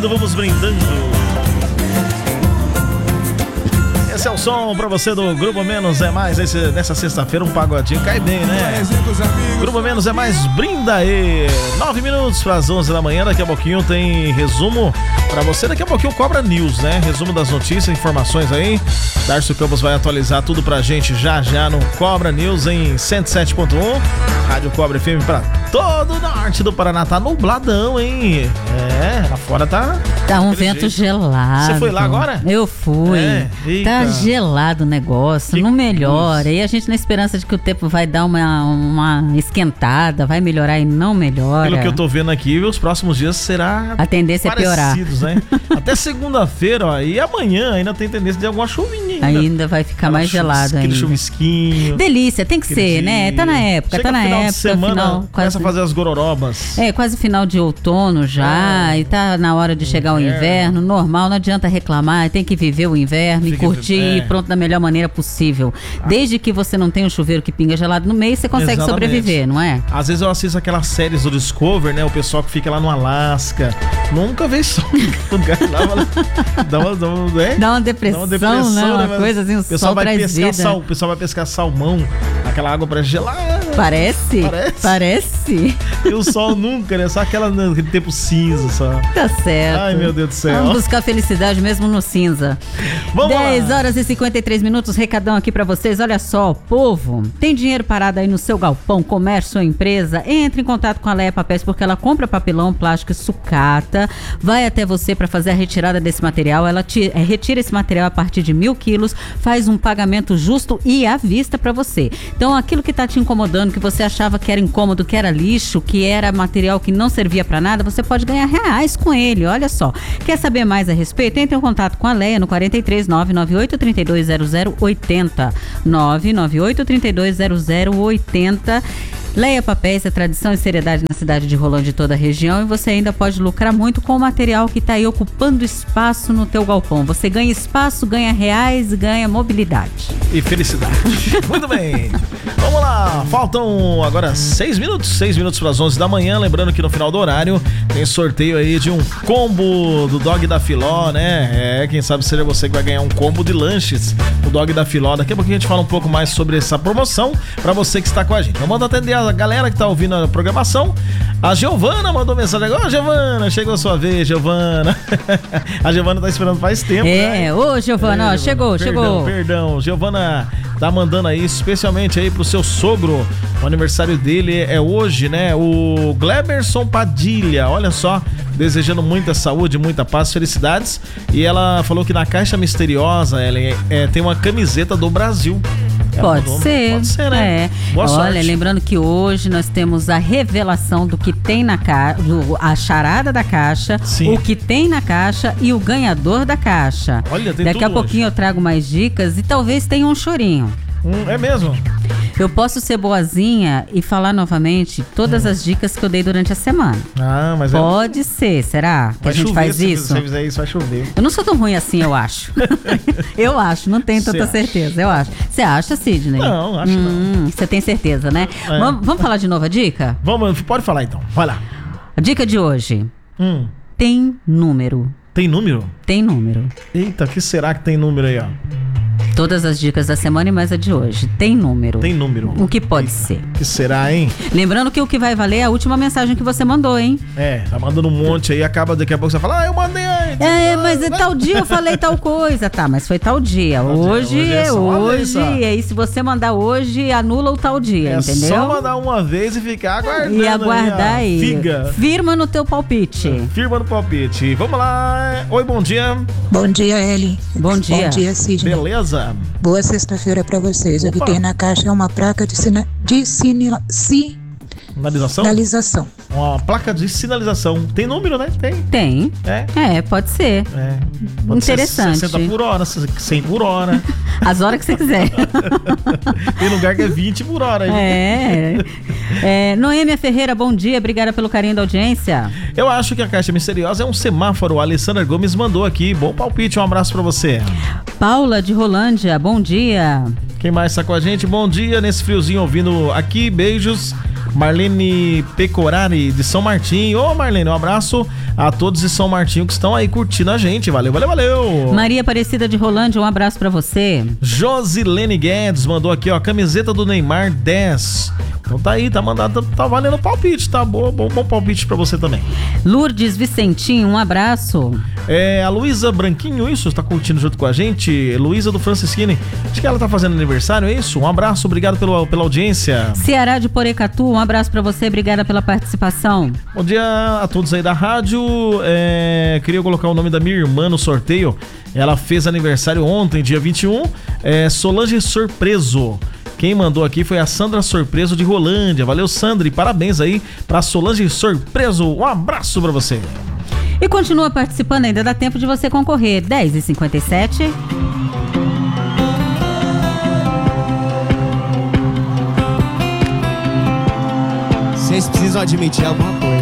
vamos brindando. Esse é o som pra você do Grupo Menos é Mais. Nessa sexta-feira um pagodinho cai bem, né? Grupo Menos é Mais, brinda aí. 9 minutos para as 11 da manhã. Daqui a pouquinho tem resumo pra você. Daqui a pouquinho Cobra News, né? Resumo das notícias, informações aí. Darcio Campos vai atualizar tudo pra gente já no Cobra News em 107.1. Rádio Cobra FM pra todo o norte do Paraná. Tá nubladão, hein? Lá fora tá um vento gelado. Você foi lá agora? Eu fui. Tá gelado o negócio, não melhora. E a gente na esperança de que o tempo vai dar uma esquentada, vai melhorar e não melhora. Pelo que eu tô vendo aqui, os próximos dias será a tendência é piorar, né? Até segunda-feira, ó, e amanhã ainda tem tendência de alguma chuvinha ainda vai ficar mais gelado aquele chuvisquinho. Delícia, tem que ser, né? Tá na época, Chega final de semana, começa a fazer as gororobas. Quase final de outono já, e tá na hora de chegar o inverno, normal, não adianta reclamar, tem que viver o inverno e curtir e pronto da melhor maneira possível. Desde que você não tenha um chuveiro que pinga gelado no meio, você consegue sobreviver, não é? Às vezes eu assisto aquelas séries do Discovery, né? O pessoal que fica lá no Alasca, nunca vê sol. Dá uma depressão, né? Uma coisa assim, o sol traz vida. O pessoal vai pescar salmão, aquela água para gelar. Parece. E o sol nunca, né? Só aquele tempo cinza só. Tá certo. Ai, meu Deus do céu. Vamos buscar felicidade mesmo no cinza. Vamos 10 horas e 53 minutos, recadão aqui pra vocês. Olha só, povo, tem dinheiro parado aí no seu galpão, comércio ou empresa? Entre em contato com a Leia Papéis, porque ela compra papelão, plástico e sucata, vai até você pra fazer a retirada desse material. Ela retira esse material a partir de 1.000 quilos, faz um pagamento justo e à vista pra você. Então, aquilo que tá te incomodando, que você achava que era incômodo, que era lixo, que era material que não servia pra nada, você pode ganhar reais com ele, olha só. Quer saber mais a respeito? Entre em contato com a Leia no 43 998 32 0080 998 32 0080. Leia Papéis é tradição e seriedade na cidade de Rolândia e toda a região, e você ainda pode lucrar muito com o material que está aí ocupando espaço no teu galpão. Você ganha espaço, ganha reais, ganha mobilidade. E felicidade. Muito bem. Vamos lá. Faltam agora 6 minutos para as 11 da manhã. Lembrando que no final do horário tem sorteio aí de um combo do Dog da Filó, né? Quem sabe seja você que vai ganhar um combo de lanches do Dog da Filó. Daqui a pouquinho a gente fala um pouco mais sobre essa promoção para você que está com a gente. Então manda atender a galera que tá ouvindo a programação. A Giovana mandou mensagem agora. Giovana, chegou a sua vez, Giovana. A Giovana tá esperando faz tempo, né? Ô Giovana, chegou. Perdão, Giovana tá mandando aí especialmente aí pro seu sogro. O aniversário dele é hoje, né? O Gleberson Padilha, olha só, desejando muita saúde, muita paz, felicidades. E ela falou que na caixa misteriosa tem uma camiseta do Brasil. Pode ser, né? Boa sorte. Olha, lembrando que hoje nós temos a revelação do que tem na caixa, a charada da caixa, o que tem na caixa e o ganhador da caixa. Olha, tem Daqui a pouquinho hoje. Eu trago mais dicas e talvez tenha um chorinho. É mesmo? Eu posso ser boazinha e falar novamente todas as dicas que eu dei durante a semana. Mas pode ser, será que a gente faz isso? Se você fizer isso, vai chover. Eu não sou tão ruim assim, eu acho. Eu acho, não tenho tanta certeza, eu acho. Você acha, Sidney? Não, acho não. Você tem certeza, né? Vamos falar de novo a dica? Vamos, pode falar então, vai lá. A dica de hoje tem número. Tem número? Tem número. Eita, o que será que tem número aí, ó? Todas as dicas da semana e mais a de hoje. Tem número. Tem número. O que pode ser? O que será, hein? Lembrando que o que vai valer é a última mensagem que você mandou, hein? Tá mandando um monte aí, acaba daqui a pouco você fala, eu mandei antes. Mas tal dia eu falei tal coisa. Tá, mas foi tal dia. Hoje é hoje. E aí, se você mandar hoje, anula o tal dia, entendeu? É só mandar uma vez e ficar aguardando. E aguardar aí. Figa. Firma no teu palpite. Firma no palpite. Vamos lá. Oi, bom dia. Bom dia, Eli. Bom dia. Bom dia, Sidney. Beleza? Boa sexta-feira pra vocês. O que tem na caixa é uma placa de sinalização. Uma placa de sinalização. Tem número, né? Tem. Pode ser. Pode interessante. Ser 60 por hora, 100 por hora. As horas que você quiser. Tem lugar que é 20 por hora. Noêmia Ferreira, bom dia. Obrigada pelo carinho da audiência. Eu acho que a caixa misteriosa é um semáforo. A Alessandra Gomes mandou aqui. Bom palpite, um abraço pra você. Paula de Rolândia, bom dia. Quem mais está com a gente? Bom dia, nesse friozinho ouvindo aqui, beijos. Marlene Pecorari de São Martinho. Ô Marlene, um abraço a todos de São Martinho que estão aí curtindo a gente. Valeu. Maria Aparecida de Rolândia, um abraço pra você. Josilene Guedes mandou aqui, ó, camiseta do Neymar 10. Então tá aí, tá mandado, tá valendo palpite, tá bom palpite pra você também. Lourdes Vicentinho, um abraço. A Luísa Branquinho, isso, tá curtindo junto com a gente. Luísa do Francisquini, acho que ela tá fazendo aniversário, é isso? Um abraço, obrigado pela audiência. Ceará de Porecatu, um abraço pra você, obrigada pela participação. Bom dia a todos aí da rádio. Queria colocar o nome da minha irmã no sorteio. Ela fez aniversário ontem, dia 21. Solange Sorpreso. Quem mandou aqui foi a Sandra Sorpreso de Rolândia. Valeu, Sandra, e parabéns aí pra Solange Sorpreso. Um abraço pra você. E continua participando, ainda dá tempo de você concorrer. 10h57. Vocês precisam admitir alguma coisa.